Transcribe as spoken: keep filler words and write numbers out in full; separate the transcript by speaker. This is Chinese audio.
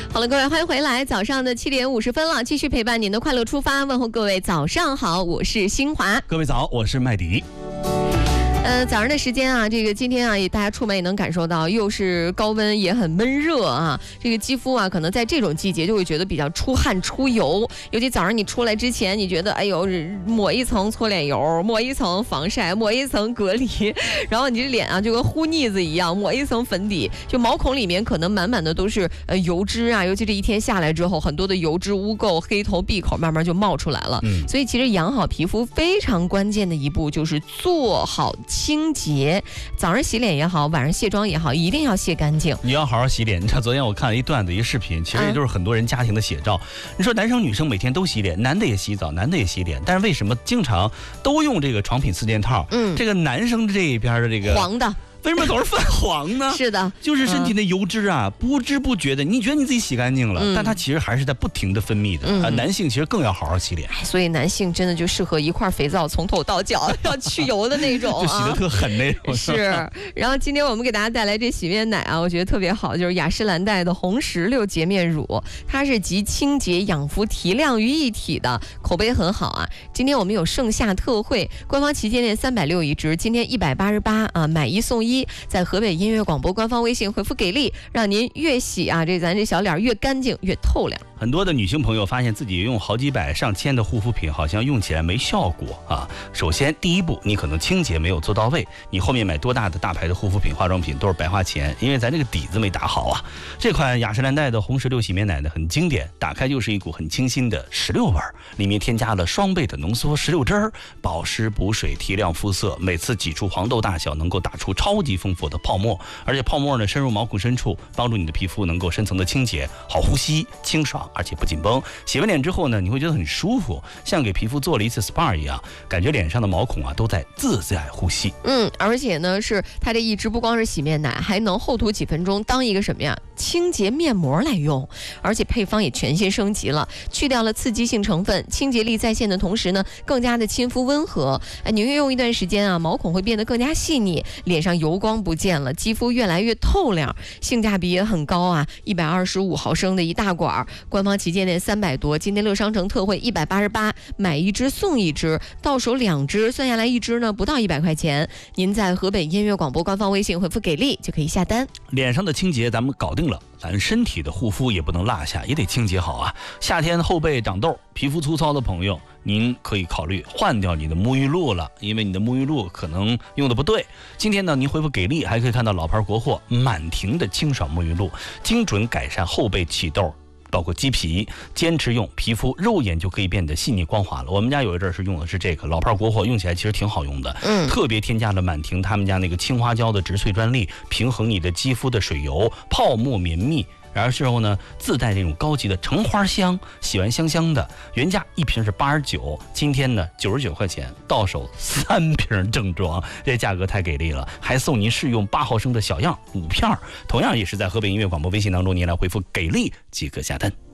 Speaker 1: 好了，各位，欢迎回来。早上的七点五十分了，继续陪伴您的快乐出发，问候各位早上好，我是新华。
Speaker 2: 各位早，我是麦迪。
Speaker 1: 呃，早上的时间啊，这个今天啊，大家出门也能感受到，又是高温，也很闷热啊。这个肌肤啊，可能在这种季节就会觉得比较出汗出油，尤其早上你出来之前，你觉得哎呦，抹一层搓脸油，抹一层防晒，抹一层隔离，然后你这脸啊就跟糊腻子一样，抹一层粉底，就毛孔里面可能满满的都是呃油脂啊，尤其这一天下来之后，很多的油脂污垢、黑头、闭口慢慢就冒出来了。嗯，所以其实养好皮肤非常关键的一步就是做好清洁，早上洗脸也好，晚上卸妆也好，一定要卸干净。
Speaker 2: 你要好好洗脸。你知道昨天我看了一段子，一个视频，其实也就是很多人家庭的写照。嗯、你说男生女生每天都洗脸，男的也洗澡，男的也洗脸，但是为什么经常都用这个床品四件套？嗯，这个男生这一边的这个
Speaker 1: 黄的。
Speaker 2: 为什么总是泛黄呢？
Speaker 1: 是的，
Speaker 2: 就是身体的油脂啊，嗯、不知不觉的，你觉得你自己洗干净了，嗯、但它其实还是在不停的分泌的。嗯、啊，男性其实更要好好洗脸，
Speaker 1: 所以男性真的就适合一块肥皂从头到脚要去油的那种，
Speaker 2: 就洗得特狠那种。
Speaker 1: 是。然后今天我们给大家带来这洗面奶啊，我觉得特别好，就是雅诗兰黛的红石榴洁面乳，它是集清洁、养肤、提亮于一体的，口碑很好啊。今天我们有盛夏特惠，官方旗舰店三百六一支，今天一百八十八啊，买一送一，在河北音乐广播官方微信回复给力，让您越洗啊，这咱这小脸越干净越透亮。
Speaker 2: 很多的女性朋友发现自己用好几百上千的护肤品，好像用起来没效果啊。首先第一步，你可能清洁没有做到位，你后面买多大的大牌的护肤品化妆品都是白花钱，因为咱这个底子没打好啊。这款雅诗兰黛的红石榴洗面奶呢很经典，打开就是一股很清新的石榴味，里面添加了双倍的浓缩石榴汁儿，保湿补水提亮肤色，每次挤出黄豆大小能够打出超级丰富的泡沫，而且泡沫呢深入毛孔深处，帮助你的皮肤能够深层的清洁，好呼吸，清爽而且不紧绷。洗完脸之后呢，你会觉得很舒服，像给皮肤做了一次 S P A 一样，感觉脸上的毛孔啊都在自在呼吸。
Speaker 1: 嗯，而且呢是它这一支不光是洗面奶，还能后涂几分钟当一个什么呀清洁面膜来用，而且配方也全新升级了，去掉了刺激性成分，清洁力在线的同时呢更加的亲肤温和。哎，你越用一段时间啊，毛孔会变得更加细腻，脸上油光不见了，肌肤越来越透亮，性价比也很高啊！一百二十五毫升的一大管，官方旗舰店三百多，今天乐商城特惠一百八十八，买一支送一支，到手两支，算下来一支呢不到一百块钱。您在河北音乐广播官方微信回复给力就可以下单。
Speaker 2: 脸上的清洁咱们搞定了，咱身体的护肤也不能落下，也得清洁好啊！夏天后背长痘、皮肤粗糙的朋友，您可以考虑换掉你的沐浴露了，因为你的沐浴露可能用的不对。今天呢，您回复给力，还可以看到老牌国货满婷的清爽沐浴露，精准改善后背起痘，包括鸡皮，坚持用，皮肤肉眼就可以变得细腻光滑了。我们家有一阵是用的是这个老牌国货，用起来其实挺好用的。嗯，特别添加了满婷他们家那个青花椒的植萃专利，平衡你的肌肤的水油，泡沫绵密。然后之后呢，自带这种高级的橙花香，洗完香香的。原价一瓶是八十九，今天呢九十九块钱，到手三瓶正装，这价格太给力了，还送您试用八毫升的小样五片，同样也是在河北音乐广播微信当中，您来回复给力即可下单。